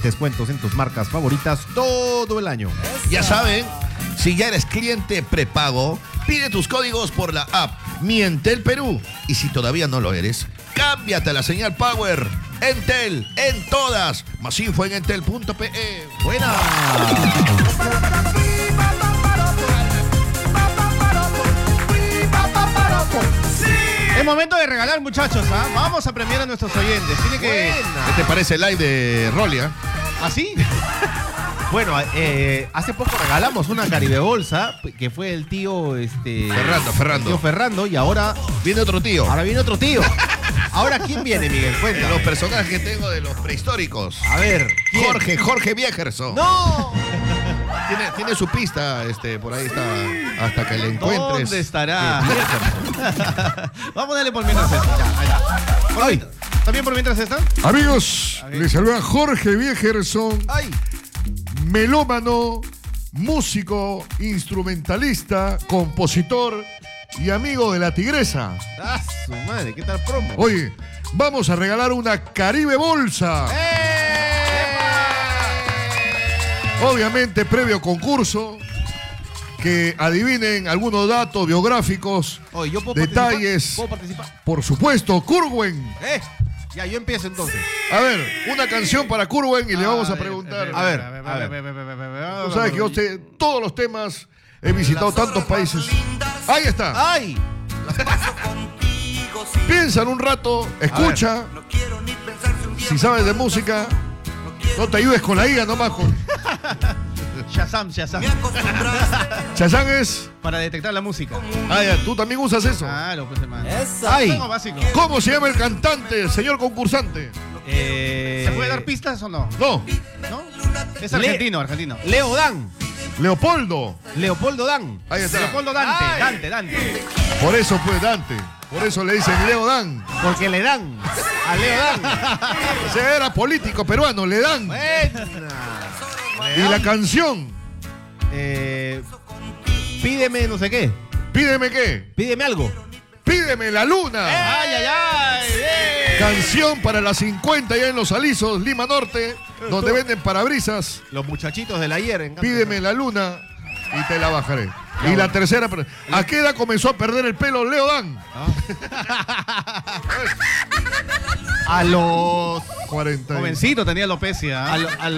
descuentos en tus marcas favoritas todo el año. Ya saben, si ya eres cliente prepago, pide tus códigos por la app Mi Entel Perú. Y si todavía no lo eres, cámbiate a la señal Power. Entel, en todas. Más info en entel.pe. ¡Buena! Es momento de regalar, muchachos, ¿ah? Vamos a premiar a nuestros oyentes. Tiene que... ¿Qué te parece el live de Rolia? ¿Así? Bueno, hace poco regalamos una Caribe Bolsa, que fue el tío Ferrando. Tío Ferrando, y ahora Viene otro tío. viene otro tío. Ahora, ¿quién viene, Miguel? Cuéntame. Los personajes que tengo de los prehistóricos. A ver, ¿quién? Jorge Viejerson. ¡No! Tiene su pista, por ahí está, hasta que le encuentres. ¿Dónde estará? Vamos a darle por mientras esta. Ya, ahí está. Ay. ¿Está bien por mientras esta? Amigos, Ok. les saluda Jorge Viejerson, ¡Ay! melómano, músico, instrumentalista, compositor y amigo de la Tigresa. ¡Ah, su madre! ¿Qué tal promo? Oye, vamos a regalar una Caribe Bolsa. Obviamente, previo concurso, que adivinen algunos datos biográficos, Oye, ¿yo puedo detalles. participar? ¿Puedo participar? Por supuesto, Kurwen. Ya, yo empiezo entonces. A ver, una canción para Kurwen y le vamos a preguntar. A ver. Tú sabes que yo sé todos los temas, he visitado tantos países. Ahí está. ¡Ay! Piensa en un rato, escucha. Si sabes de música, no te ayudes con la IA nomás. Shazam. Shazam es. Para detectar la música. Ah, ya, tú también usas eso. Claro, pues hermano. Ay, Algo básico. ¿cómo se llama el cantante, señor concursante? ¿Se puede dar pistas o no? No, ¿No? Es argentino. Leo Dan. Leopoldo. Leopoldo Dan. Ahí está. Leopoldo Dante. Por eso fue Dante. Por eso le dicen Leo Dan. Porque le dan a Leo Dan. O sea, era político peruano, le dan. Y la canción, Pídeme no sé qué. pídeme qué. Pídeme algo. Pídeme la luna. ¡Ay! Canción para las 50 ya en Los Alisos, Lima Norte, donde venden parabrisas. Los muchachitos del ayer. en Pídeme la luna y te la bajaré. Y la tercera, ¿a qué edad comenzó a perder el pelo Leo Dan? A los... 40. Jovencito tenía alopecia.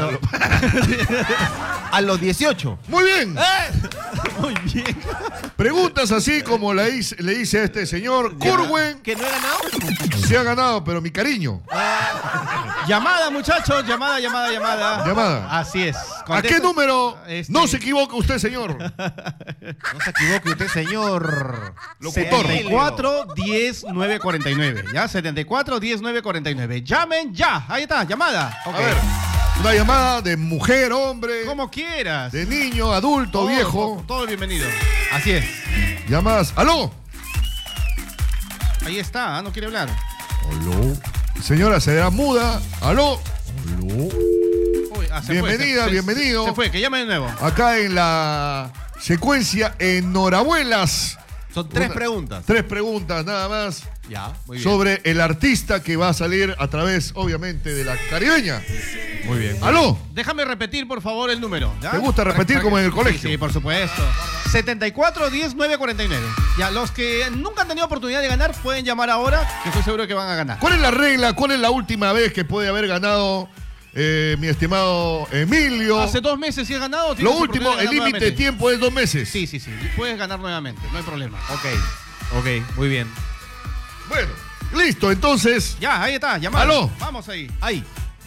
A los 18. Muy bien. Muy bien. Preguntas así como le hice a este señor. Kurwen ¿Que no he ganado? se ha ganado, pero mi cariño. Llamada, muchachos. Llamada. Llamada. Así es. ¿A qué número? Este- No se equivoca usted, señor. No se equivoque usted, señor. Locutor. 74 10 9 49. Ya, 74 10 9 49. Llamen ya. Ahí está, llamada. A ver, una llamada de mujer, hombre, Como quieras. de niño, adulto, viejo. Todo bienvenido. Así es. Llamadas. ¡Aló! Ahí está, no quiere hablar. ¡Aló! Señora, será muda. ¡Aló! ¡Aló! Uy, se Bienvenida, fue, bienvenido. Se fue, que llame de nuevo. Acá en la secuencia Enhorabuenas. Son tres preguntas. 3 preguntas nada más Ya, muy bien. sobre el artista que va a salir a través, obviamente, de la caribeña. Muy bien. ¡Aló! Déjame repetir, por favor, el número. ¿ya? ¿Te gusta repetir como en el colegio? Sí, por supuesto. 74 10 9 49. Ya, los que nunca han tenido oportunidad de ganar pueden llamar ahora, que estoy seguro que van a ganar. ¿Cuál es la regla? ¿Cuál es la última vez que puede haber ganado mi estimado Emilio? Hace 2 meses si has ganado. Lo tienes último, oportunidad de el ganar límite de nuevamente. tiempo es 2 meses. Sí. Puedes ganar nuevamente, no hay problema. Ok, muy bien. Bueno, listo, entonces. Ya, ahí está, llamada. Aló. Vamos ahí. Ahí.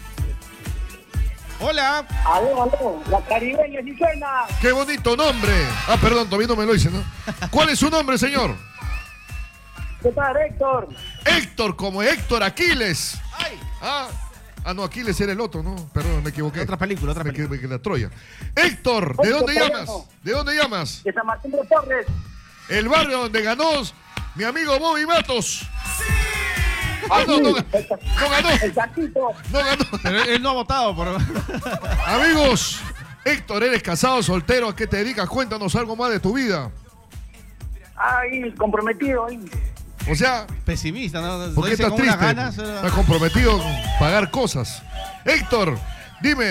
Hola. Aló, la caribeña sí suena. ¡Qué bonito nombre! Ah, perdón, todavía no me lo hice, ¿no? ¿Cuál es su nombre, señor? ¿Qué tal, Héctor? Héctor, como Héctor Aquiles. No, Aquiles era el otro, ¿no? Perdón, me equivoqué. Otra película. Me equivoqué, la Troya. Héctor, ¿de dónde llamas? ¿De dónde llamas? De San Martín de Torres. El barrio donde ganó mi amigo Bobby Matos. No ganó. El Santito. No ganó. Pero él no ha votado por... Amigos, Héctor, ¿eres casado, soltero? ¿A qué te dedicas? Cuéntanos algo más de tu vida. Ahí, comprometido. Ahí. O sea, Pesimista, ¿no? ¿por qué Lo dice estás con unas triste? ganas, Estás comprometido con pagar cosas. Héctor, dime,